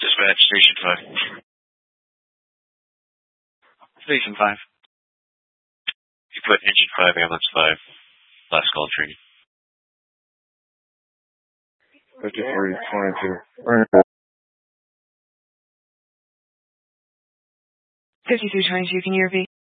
Dispatch, Station 5. Station 5. You put Engine 5, Ambulance 5. Last call training. 5322. 5222, can you repeat?